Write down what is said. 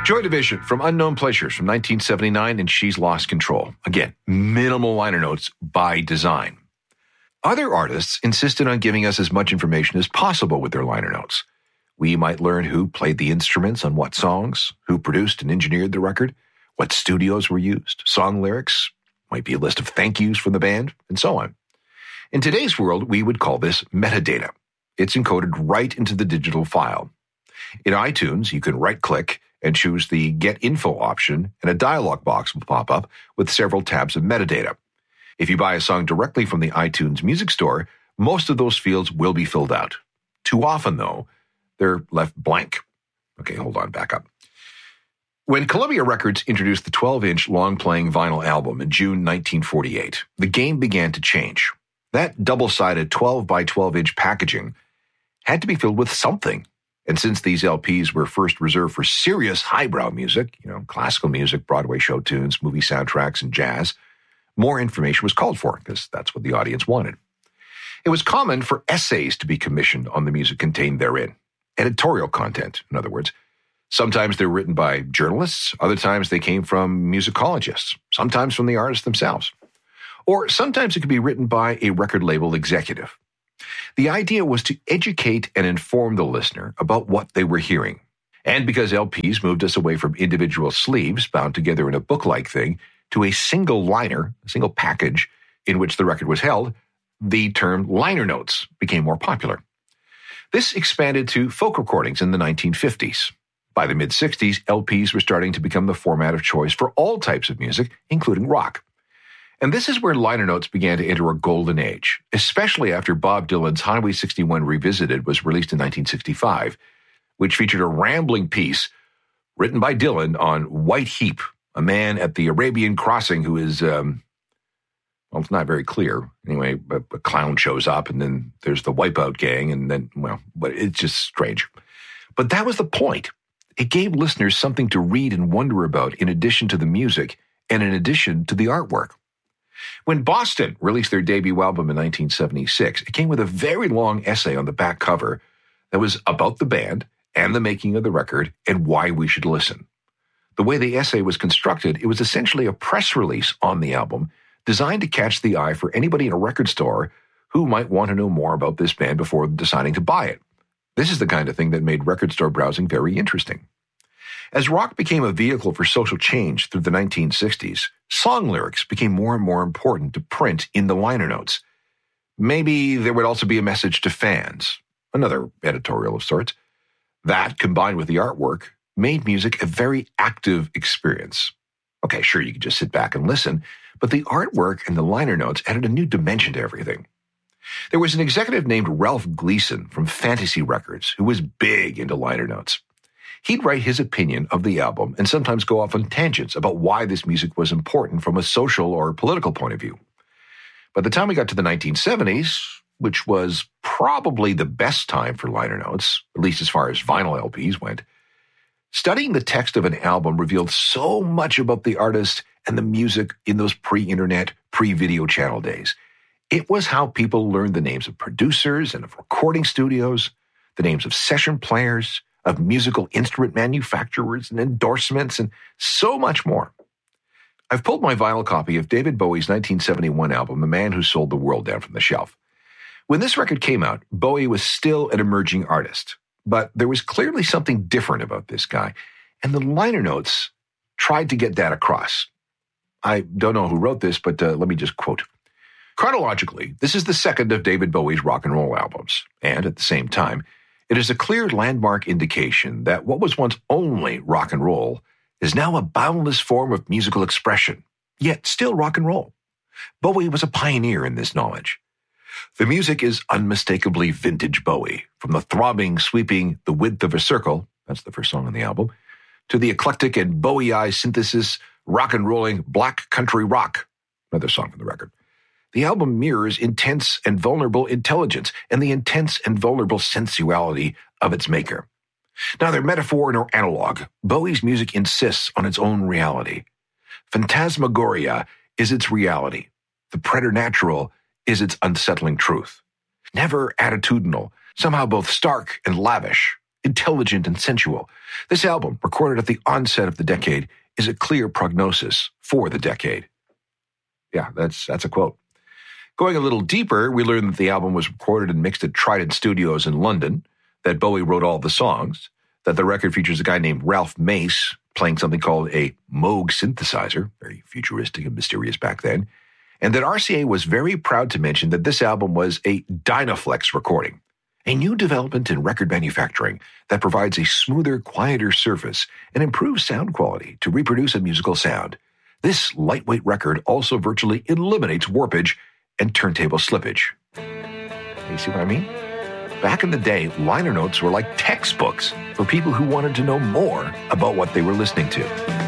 Joy Division from Unknown Pleasures from 1979, and She's Lost Control. Again, minimal liner notes by design. Other artists insisted on giving us as much information as possible with their liner notes. We might learn who played the instruments on what songs, who produced and engineered the record, what studios were used, song lyrics, might be a list of thank yous from the band, and so on. In today's world, we would call this metadata. It's encoded right into the digital file. In iTunes, you can right-click and choose the Get Info option, and a dialog box will pop up with several tabs of metadata. If you buy a song directly from the iTunes Music Store, most of those fields will be filled out. Too often, though, they're left blank. Okay, hold on, back up. When Columbia Records introduced the 12-inch long-playing vinyl album in June 1948, the game began to change. That double-sided 12 by 12-inch packaging had to be filled with something. And since these LPs were first reserved for serious highbrow music, classical music, Broadway show tunes, movie soundtracks, and jazz, more information was called for because that's what the audience wanted. It was common for essays to be commissioned on the music contained therein. Editorial content, in other words. Sometimes they were written by journalists, other times they came from musicologists, sometimes from the artists themselves. Or sometimes it could be written by a record label executive. The idea was to educate and inform the listener about what they were hearing. And because LPs moved us away from individual sleeves bound together in a book-like thing to a single liner, a single package in which the record was held, the term liner notes became more popular. This expanded to folk recordings in the 1950s. By the mid-60s, LPs were starting to become the format of choice for all types of music, including rock. And this is where liner notes began to enter a golden age, especially after Bob Dylan's Highway 61 Revisited was released in 1965, which featured a rambling piece written by Dylan on White Heap, a man at the Arabian crossing who is, it's not very clear. Anyway, a clown shows up, and then there's the Wipeout gang, and then, but it's just strange. But that was the point. It gave listeners something to read and wonder about in addition to the music and in addition to the artwork. When Boston released their debut album in 1976, it came with a very long essay on the back cover that was about the band and the making of the record and why we should listen. The way the essay was constructed, it was essentially a press release on the album designed to catch the eye for anybody in a record store who might want to know more about this band before deciding to buy it. This is the kind of thing that made record store browsing very interesting. As rock became a vehicle for social change through the 1960s, song lyrics became more and more important to print in the liner notes. Maybe there would also be a message to fans, another editorial of sorts. That, combined with the artwork, made music a very active experience. Okay, sure, you could just sit back and listen, but the artwork and the liner notes added a new dimension to everything. There was an executive named Ralph Gleason from Fantasy Records who was big into liner notes. He'd write his opinion of the album and sometimes go off on tangents about why this music was important from a social or political point of view. By the time we got to the 1970s, which was probably the best time for liner notes, at least as far as vinyl LPs went, studying the text of an album revealed so much about the artist and the music in those pre-internet, pre-video channel days. It was how people learned the names of producers and of recording studios, the names of session players, of musical instrument manufacturers and endorsements, and so much more. I've pulled my vinyl copy of David Bowie's 1971 album, The Man Who Sold the World, down from the shelf. When this record came out, Bowie was still an emerging artist, but there was clearly something different about this guy, and the liner notes tried to get that across. I don't know who wrote this, but let me just quote. Chronologically, this is the second of David Bowie's rock and roll albums, and at the same time, it is a clear landmark indication that what was once only rock and roll is now a boundless form of musical expression, yet still rock and roll. Bowie was a pioneer in this knowledge. The music is unmistakably vintage Bowie, from the throbbing, sweeping The Width of a Circle, that's the first song on the album, to the eclectic and Bowie-eye synthesis, rock and rolling black country rock, another song from the record. The album mirrors intense and vulnerable intelligence and the intense and vulnerable sensuality of its maker. Neither metaphor nor analog, Bowie's music insists on its own reality. Phantasmagoria is its reality. The preternatural is its unsettling truth. Never attitudinal, somehow both stark and lavish, intelligent, and sensual. This album, recorded at the onset of the decade, is a clear prognosis for the decade. Yeah, that's a quote. Going a little deeper, we learned that the album was recorded and mixed at Trident Studios in London, that Bowie wrote all the songs, that the record features a guy named Ralph Mace playing something called a Moog synthesizer, very futuristic and mysterious back then, and that RCA was very proud to mention that this album was a Dynaflex recording, a new development in record manufacturing that provides a smoother, quieter surface and improves sound quality to reproduce a musical sound. This lightweight record also virtually eliminates warpage and turntable slippage. You see what I mean? Back in the day, liner notes were like textbooks for people who wanted to know more about what they were listening to.